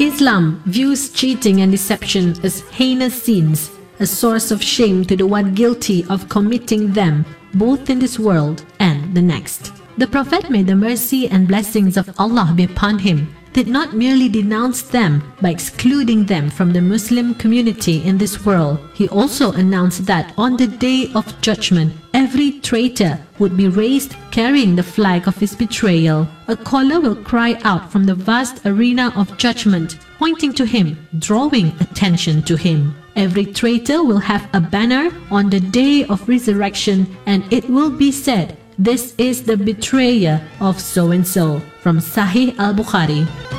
Islam views cheating and deception as heinous sins, a source of shame to the one guilty of committing them, both in this world and the next. The Prophet, may the mercy and blessings of Allah be upon him, did not merely denounce them by excluding them from the Muslim community in this world. He also announced that on the Day of Judgment, every traitor would be raised carrying the flag of his betrayal. A caller will cry out from the vast arena of judgment, pointing to him, drawing attention to him. Every traitor will have a banner on the day of resurrection, and it will be said, "This is the betrayer of so-and-so." From Sahih al-Bukhari.